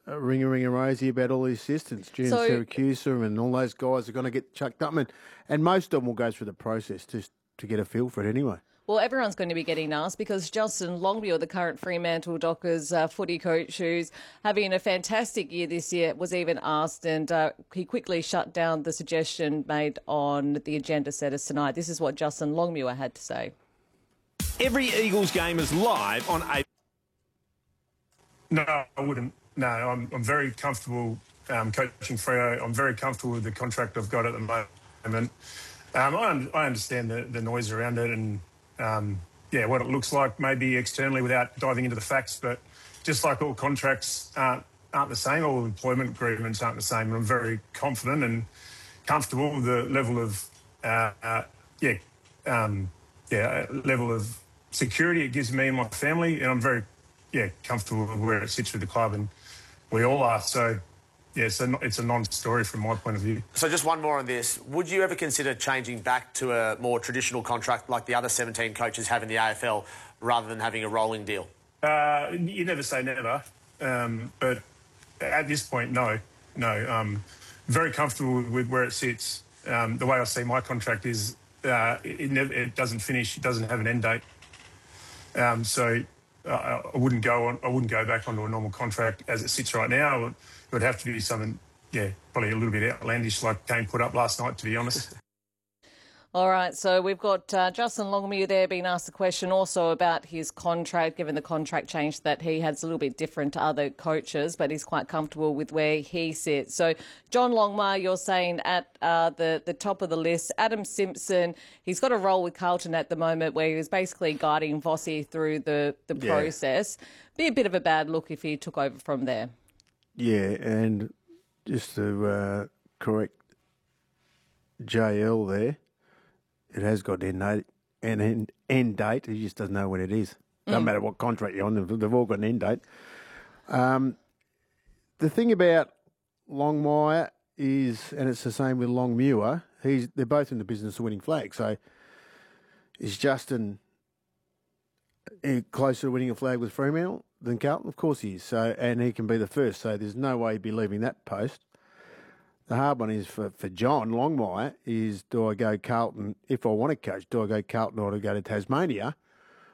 ring Rosie about all the assistants. June Siracusa and all those guys are going to get chucked up. And most of them will go through the process just to get a feel for it anyway. Well, everyone's going to be getting asked because Justin Longmuir, the current Fremantle Dockers footy coach, who's having a fantastic year this year, was even asked, and he quickly shut down the suggestion made on the agenda setters tonight. This is what Justin Longmuir had to say. Every Eagles game is live on A. No, I wouldn't. No, I'm very comfortable coaching Freo. I'm very comfortable with the contract I've got at the moment. I understand the noise around it and what it looks like maybe externally without diving into the facts. But just like all contracts aren't the same, all employment agreements aren't the same. I'm very confident and comfortable with the level of level of security it gives me and my family, and I'm very comfortable with where it sits with the club, and we all are. So, it's a non-story from my point of view. So just one more on this. Would you ever consider changing back to a more traditional contract like the other 17 coaches have in the AFL rather than having a rolling deal? You never say never, but at this point, no. Very comfortable with where it sits. The way I see my contract is it doesn't finish. It doesn't have an end date. So I wouldn't go back onto a normal contract as it sits right now. It would have to be something, probably a little bit outlandish, like Kane put up last night, to be honest. All right, so we've got Justin Longmuir there being asked a question also about his contract, given the contract change that he has a little bit different to other coaches, but he's quite comfortable with where he sits. So, John Longmire, you're saying at the top of the list. Adam Simpson, he's got a role with Carlton at the moment where he was basically guiding Vossi through the process. Be a bit of a bad look if he took over from there. Yeah, and just to correct JL there, it has got an end date. He just doesn't know when it is. Doesn't matter what contract you're on, they've all got an end date. The thing about Longmire is, and it's the same with Longmuir, they're both in the business of winning flag. So is Justin closer to winning a flag with Fremantle than Carlton? Of course he is. So, and he can be the first. So there's no way he'd be leaving that post. The hard one is for John Longmire is, do I go Carlton if I want to coach? Do I go Carlton or do I go to Tasmania?